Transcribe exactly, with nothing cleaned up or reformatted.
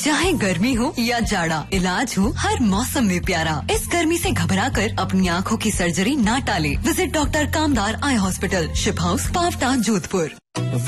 चाहे गर्मी हो या जाड़ा, इलाज हो हर मौसम में प्यारा। इस गर्मी से घबरा कर अपनी आँखों की सर्जरी ना टाले। विजिट डॉक्टर कामदार eye hospital, ship house, Pawta, Jodhpur.